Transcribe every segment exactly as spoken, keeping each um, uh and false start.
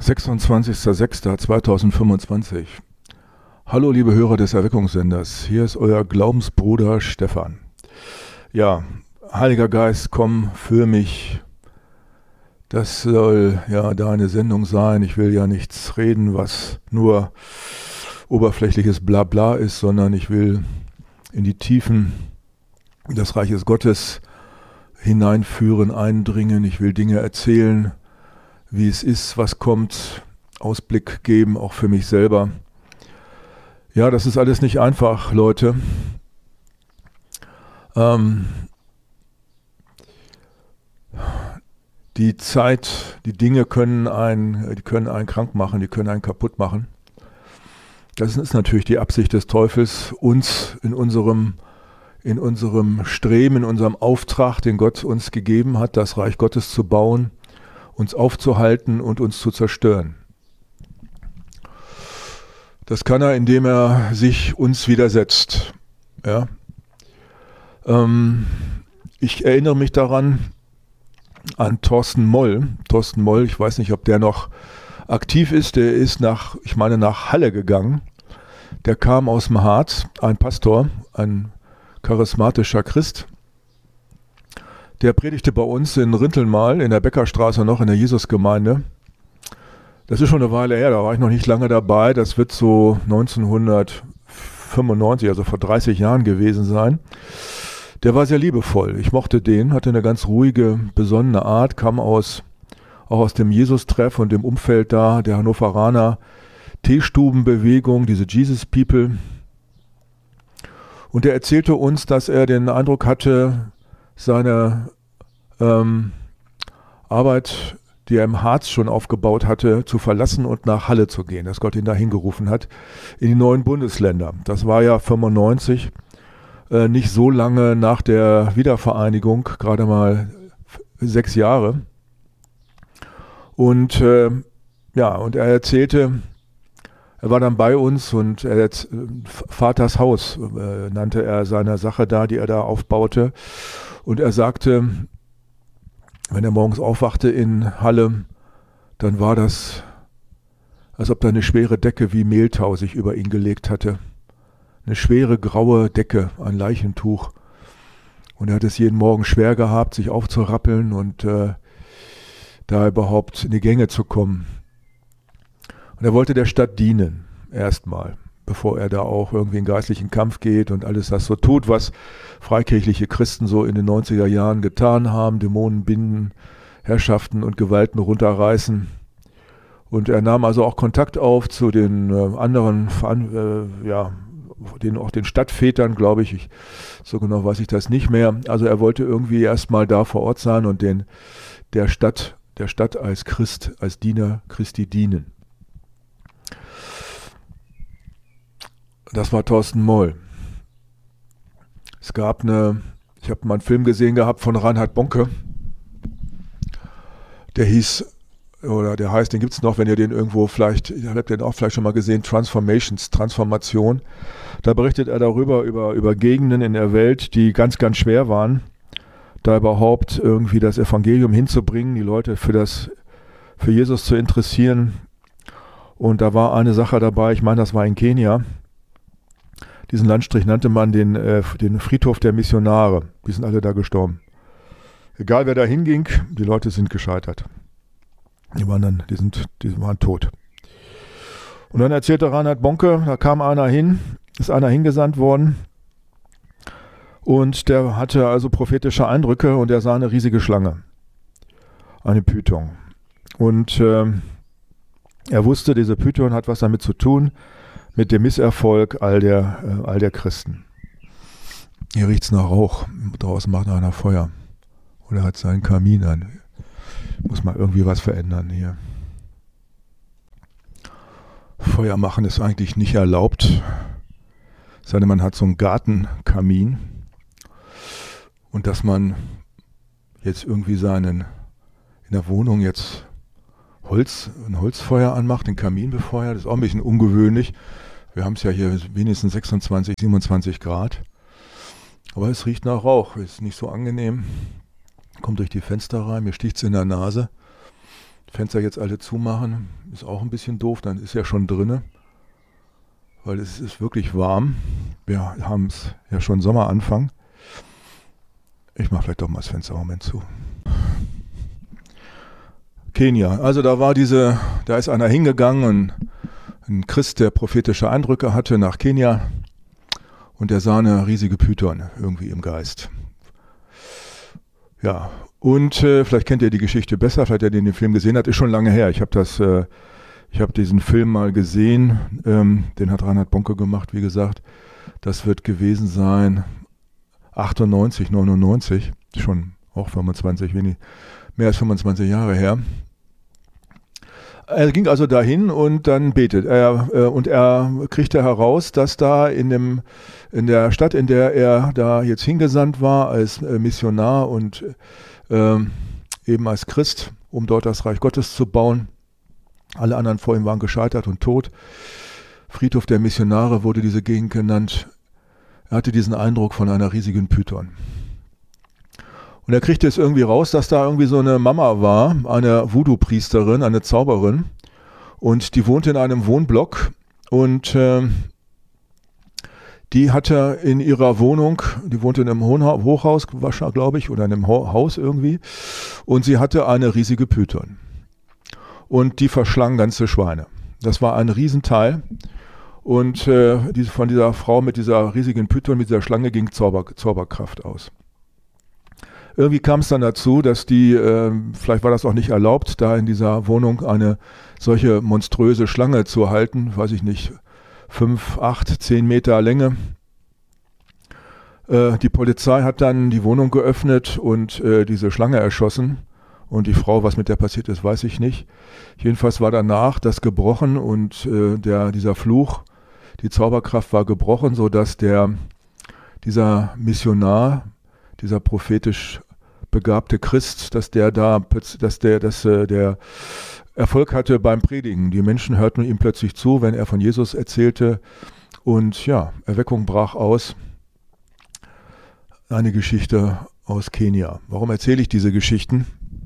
sechsundzwanzigster sechster zweitausendfünfundzwanzig. Hallo liebe Hörer des Erweckungssenders, hier ist euer Glaubensbruder Stefan. Ja, Heiliger Geist, komm für mich. Das soll ja deine Sendung sein. Ich will ja nichts reden, was nur oberflächliches Blabla ist, sondern ich will in die Tiefen des Reiches Gottes hineinführen, eindringen. Ich will Dinge erzählen, wie es ist, was kommt, Ausblick geben, auch für mich selber. Ja, das ist alles nicht einfach, Leute. Ähm, die Zeit, die Dinge können einen, die können einen krank machen, die können einen kaputt machen. Das ist natürlich die Absicht des Teufels, uns in unserem, in unserem Streben, in unserem Auftrag, den Gott uns gegeben hat, das Reich Gottes zu bauen, uns aufzuhalten und uns zu zerstören. Das kann er, indem er sich uns widersetzt. Ja. Ähm, ich erinnere mich daran an Thorsten Moll. Thorsten Moll, ich weiß nicht, ob der noch aktiv ist, der ist nach, ich meine, nach Halle gegangen. Der kam aus dem Harz, ein Pastor, ein charismatischer Christ. Der predigte bei uns in Rinteln in der Beckerstraße noch in der Jesusgemeinde. Das ist schon eine Weile her, da war ich noch nicht lange dabei. Das wird so neunzehnhundertfünfundneunzig, also vor dreißig Jahren gewesen sein. Der war sehr liebevoll. Ich mochte den, hatte eine ganz ruhige, besonnene Art, kam aus, auch aus dem Jesus-Treff und dem Umfeld da, der Hannoveraner Teestubenbewegung, diese Jesus People. Und er erzählte uns, dass er den Eindruck hatte, seine ähm, Arbeit, die er im Harz schon aufgebaut hatte, zu verlassen und nach Halle zu gehen, dass Gott ihn dahin gerufen hat, in die neuen Bundesländer. Das war ja fünfundneunzig, äh, nicht so lange nach der Wiedervereinigung, gerade mal sechs Jahre. Und äh, ja, und er erzählte, er war dann bei uns und er hat Vaters Haus, äh, nannte er seine Sache da, die er da aufbaute. Und er sagte, wenn er morgens aufwachte in Halle, dann war das, als ob da eine schwere Decke wie Mehltau sich über ihn gelegt hatte. Eine schwere graue Decke, ein Leichentuch. Und er hat es jeden Morgen schwer gehabt, sich aufzurappeln und äh, da überhaupt in die Gänge zu kommen. Und er wollte der Stadt dienen, erstmal, bevor er da auch irgendwie in geistlichen Kampf geht und alles das so tut, was freikirchliche Christen so in den neunziger Jahren getan haben, Dämonen binden, Herrschaften und Gewalten runterreißen. Und er nahm also auch Kontakt auf zu den äh, anderen, äh, ja, den, auch den Stadtvätern, glaube ich. ich, so genau weiß ich das nicht mehr. Also er wollte irgendwie erstmal da vor Ort sein und den, der Stadt, der Stadt als Christ, als Diener Christi dienen. Das war Thorsten Moll. Es gab eine, ich habe mal einen Film gesehen gehabt von Reinhard Bonke. Der hieß, oder der heißt, den gibt es noch, wenn ihr den irgendwo vielleicht, ihr habt den auch vielleicht schon mal gesehen, Transformations, Transformation. Da berichtet er darüber, über, über Gegenden in der Welt, die ganz, ganz schwer waren, da überhaupt irgendwie das Evangelium hinzubringen, die Leute für das, für Jesus zu interessieren. Und da war eine Sache dabei, ich meine, das war in Kenia. Diesen Landstrich nannte man den, äh, den Friedhof der Missionare. Die sind alle da gestorben. Egal wer da hinging, die Leute sind gescheitert. Die waren dann, die sind, die waren tot. Und dann erzählte Reinhard Bonke, da kam einer hin, ist einer hingesandt worden und der hatte also prophetische Eindrücke und er sah eine riesige Schlange. Eine Python. Und äh, er wusste, diese Python hat was damit zu tun, mit dem Misserfolg all der, äh, all der Christen. Hier riecht es nach Rauch. Draußen macht einer Feuer. Oder hat seinen Kamin an. Muss mal irgendwie was verändern hier. Feuer machen ist eigentlich nicht erlaubt. Sondern man hat so einen Gartenkamin. Und dass man jetzt irgendwie seinen, in der Wohnung jetzt Holz, ein Holzfeuer anmacht, den Kamin befeuert, ist auch ein bisschen ungewöhnlich. Wir haben es ja hier wenigstens sechsundzwanzig, siebenundzwanzig Grad. Aber es riecht nach Rauch, ist nicht so angenehm. Kommt durch die Fenster rein, mir sticht es in der Nase. Fenster jetzt alle zumachen, ist auch ein bisschen doof, dann ist ja schon drinne, weil es ist wirklich warm. Wir haben es ja schon Sommeranfang. Ich mache vielleicht doch mal das Fenster im Moment zu. Kenia, also da war diese, da ist einer hingegangen, ein, ein Christ, der prophetische Eindrücke hatte nach Kenia und der sah eine riesige Python irgendwie im Geist. Ja, und äh, vielleicht kennt ihr die Geschichte besser, vielleicht habt ihr den Film gesehen, das ist schon lange her. Ich habe das, äh, ich habe diesen Film mal gesehen, ähm, den hat Reinhard Bonke gemacht, wie gesagt. Das wird gewesen sein achtundneunzig, neunundneunzig, schon auch fünfundzwanzig, wenig, mehr als fünfundzwanzig Jahre her. Er ging also dahin und dann betet er äh, und er kriegte heraus, dass da in, dem, in der Stadt, in der er da jetzt hingesandt war als äh, Missionar und äh, eben als Christ, um dort das Reich Gottes zu bauen, alle anderen vor ihm waren gescheitert und tot. Friedhof der Missionare wurde diese Gegend genannt. Er hatte diesen Eindruck von einer riesigen Python. Und er kriegte es irgendwie raus, dass da irgendwie so eine Mama war, eine Voodoo-Priesterin, eine Zauberin. Und die wohnte in einem Wohnblock. Und äh, die hatte in ihrer Wohnung, die wohnte in einem Hochhaus, glaube ich, oder in einem Haus irgendwie. Und sie hatte eine riesige Python. Und die verschlang ganze Schweine. Das war ein Riesenteil. Und äh, die, von dieser Frau mit dieser riesigen Python, mit dieser Schlange ging Zauber, Zauberkraft aus. Irgendwie kam es dann dazu, dass die, äh, vielleicht war das auch nicht erlaubt, da in dieser Wohnung eine solche monströse Schlange zu halten, weiß ich nicht, fünf, acht, zehn Meter Länge. Äh, die Polizei hat dann die Wohnung geöffnet und äh, diese Schlange erschossen. Und die Frau, was mit der passiert ist, weiß ich nicht. Jedenfalls war danach das gebrochen und äh, der, dieser Fluch, die Zauberkraft war gebrochen, sodass der, dieser Missionar, dieser prophetisch begabte Christ, dass der da, dass der, dass äh, der Erfolg hatte beim Predigen. Die Menschen hörten ihm plötzlich zu, wenn er von Jesus erzählte. Und ja, Erweckung brach aus. Eine Geschichte aus Kenia. Warum erzähle ich diese Geschichten?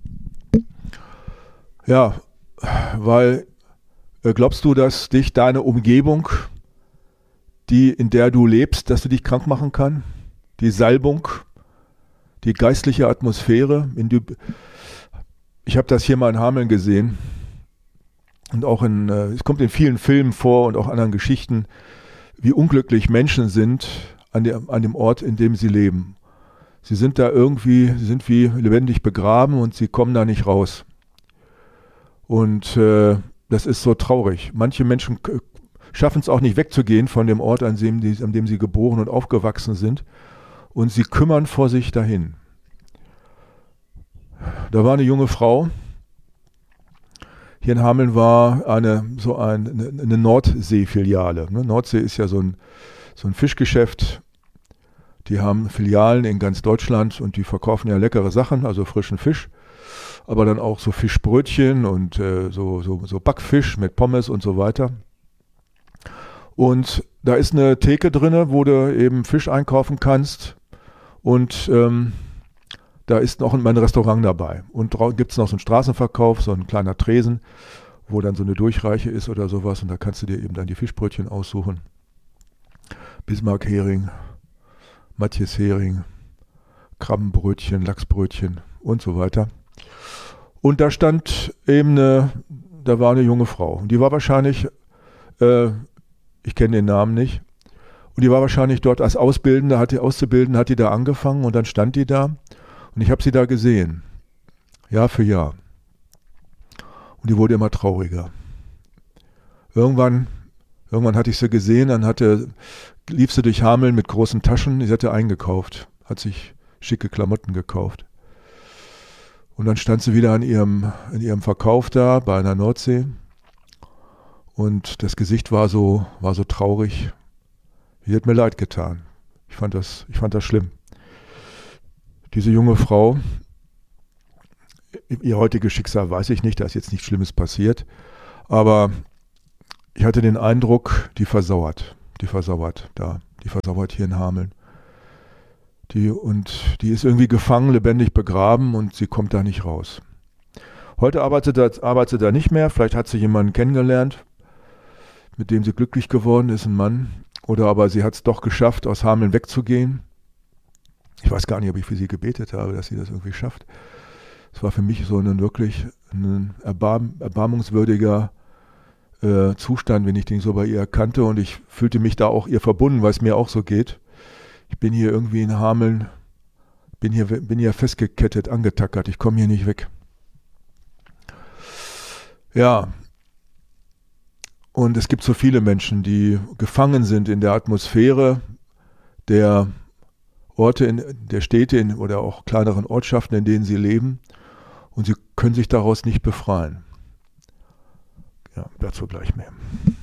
Ja, weil äh, glaubst du, dass dich deine Umgebung, die in der du lebst, dass du dich krank machen kann? Die Salbung, die geistliche Atmosphäre. In die, ich habe das hier mal in Hameln gesehen und auch in, äh, es kommt in vielen Filmen vor und auch anderen Geschichten, wie unglücklich Menschen sind an, der, an dem Ort, in dem sie leben. Sie sind da irgendwie, sie sind wie lebendig begraben und sie kommen da nicht raus. Und äh, das ist so traurig. Manche Menschen k- schaffen es auch nicht wegzugehen von dem Ort, an dem, die, an dem sie geboren und aufgewachsen sind. Und sie kümmern vor sich dahin. Da war eine junge Frau. Hier in Hameln war eine, so ein, eine, eine Nordsee-Filiale. Ne? Nordsee ist ja so ein, so ein Fischgeschäft. Die haben Filialen in ganz Deutschland und die verkaufen ja leckere Sachen, also frischen Fisch. Aber dann auch so Fischbrötchen und äh, so, so, so Backfisch mit Pommes und so weiter. Und da ist eine Theke drin, wo du eben Fisch einkaufen kannst. Und ähm, da ist noch ein Restaurant dabei. Und gibt es noch so einen Straßenverkauf, so ein kleiner Tresen, wo dann so eine Durchreiche ist oder sowas. Und da kannst du dir eben dann die Fischbrötchen aussuchen. Bismarck-Hering, Matjes-Hering, Krabbenbrötchen, Lachsbrötchen und so weiter. Und da stand eben eine, da war eine junge Frau. Und die war wahrscheinlich, äh, ich kenne den Namen nicht, und die war wahrscheinlich dort als Ausbildende, hat die Auszubildende, hat die da angefangen und dann stand die da und ich habe sie da gesehen, Jahr für Jahr. Und die wurde immer trauriger. Irgendwann, irgendwann hatte ich sie gesehen, dann hatte, lief sie durch Hameln mit großen Taschen, sie hatte eingekauft, hat sich schicke Klamotten gekauft. Und dann stand sie wieder an ihrem, in ihrem Verkauf da bei einer Nordsee und das Gesicht war so, war so traurig. Die hat mir leid getan. Ich fand das, ich fand das schlimm. Diese junge Frau, ihr heutiges Schicksal weiß ich nicht, da ist jetzt nichts Schlimmes passiert, aber ich hatte den Eindruck, die versauert, die versauert da, die versauert hier in Hameln. Die, und die ist irgendwie gefangen, lebendig begraben und sie kommt da nicht raus. Heute arbeitet er, arbeitet er nicht mehr, vielleicht hat sie jemanden kennengelernt, mit dem sie glücklich geworden ist, ein Mann. Oder aber sie hat es doch geschafft, aus Hameln wegzugehen. Ich weiß gar nicht, ob ich für sie gebetet habe, dass sie das irgendwie schafft. Es war für mich so ein wirklich ein erbarm, erbarmungswürdiger äh, Zustand, wenn ich den so bei ihr erkannte. Und ich fühlte mich da auch ihr verbunden, weil es mir auch so geht. Ich bin hier irgendwie in Hameln, bin hier, bin hier festgekettet, angetackert. Ich komme hier nicht weg. Ja, und es gibt so viele Menschen, die gefangen sind in der Atmosphäre der Orte, in, der Städte in, oder auch kleineren Ortschaften, in denen sie leben, und sie können sich daraus nicht befreien. Ja, dazu gleich mehr.